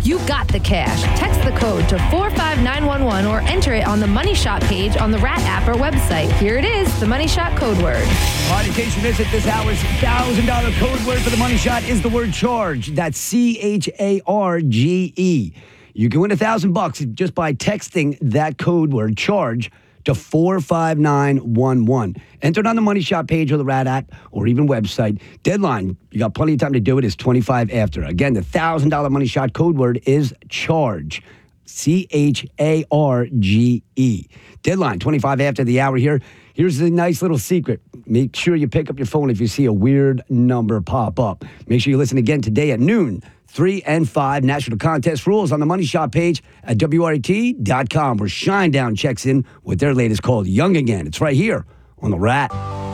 You got the cash. Text the code to 45911 or enter it on the Money Shot page on the Rat app or website. Here it is, the Money Shot code word. All right, in case you missed it, this hour's $1,000 code word for the Money Shot is the word charge. That's CHARGE. You can win $1,000 just by texting that code word charge to 45911. Enter it on the Money Shot page or the Rat app or even website. Deadline, you got plenty of time to do it, is 25 after. Again, the $1,000 Money Shot code word is charge. CHARGE. Deadline, 25 after the hour here. Here's a nice little secret. Make sure you pick up your phone if you see a weird number pop up. Make sure you listen again today at noon. 3 and 5 national contest rules on the Money Shot page at WRET.com, where Shinedown checks in with their latest called Young Again. It's right here on the Rat.